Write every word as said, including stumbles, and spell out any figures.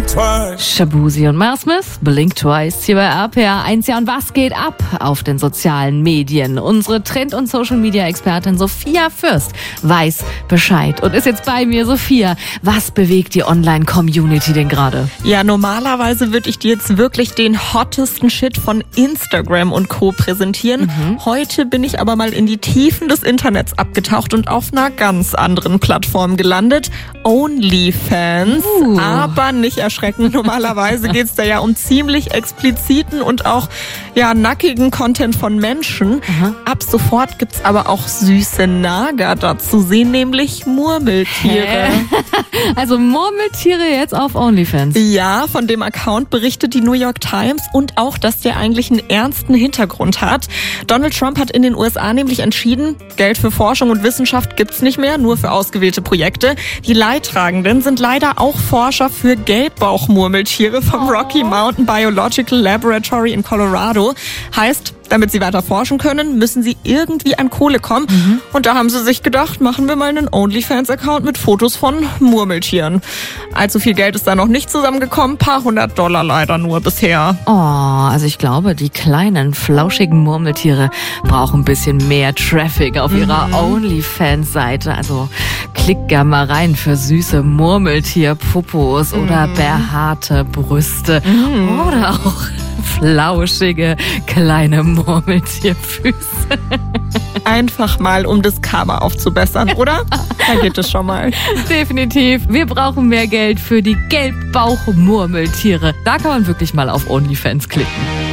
twice. Shabuzi und Miles Smith, Blink Twice hier bei R P R eins. Ja, und was geht ab auf den sozialen Medien? Unsere Trend- und Social-Media-Expertin Sophia Fürst weiß Bescheid und ist jetzt bei mir. Sophia, was bewegt die Online-Community denn gerade? Ja, normalerweise würde ich dir jetzt wirklich den hottesten Shit von Instagram und Co. präsentieren. Mhm. Heute bin ich aber mal in die Tiefen des Internets abgetaucht und auf einer ganz anderen Plattform gelandet. OnlyFans. Uh. Aber nicht erschrecken. Normalerweise geht's da ja um ziemlich expliziten und auch ja nackigen Content von Menschen. Aha. Ab sofort gibt's aber auch süße Nager dazu sehen, nämlich Murmeltiere. Hä? Also Murmeltiere jetzt auf OnlyFans? Ja, von dem Account berichtet die New York Times und auch, dass der eigentlich einen ernsten Hintergrund hat. Donald Trump hat in den U S A nämlich entschieden, Geld für Forschung und Wissenschaft gibt's nicht mehr, nur für ausgewählte Projekte. Die Leidtragenden sind leider auch Forscher für Gelbbauchmurmeltiere vom oh. Rocky Mountain Biological Laboratory in Colorado. Heißt, damit sie weiter forschen können, müssen sie irgendwie an Kohle kommen. Mhm. Und da haben sie sich gedacht, machen wir mal einen OnlyFans-Account mit Fotos von Murmeltieren. Allzu viel Geld ist da noch nicht zusammengekommen, paar hundert Dollar leider nur bisher. Oh, also ich glaube, die kleinen, flauschigen Murmeltiere brauchen ein bisschen mehr Traffic auf ihrer mhm. OnlyFans-Seite. Also klick gerne mal rein für süße Murmeltier-Popos mhm. oder behaarte Brüste mhm. oder auch flauschige kleine Murmeltierfüße. Einfach mal, um das Karma aufzubessern, oder? Da geht es schon mal. Definitiv. Wir brauchen mehr Geld für die Gelbbauch-Murmeltiere. Da kann man wirklich mal auf OnlyFans klicken.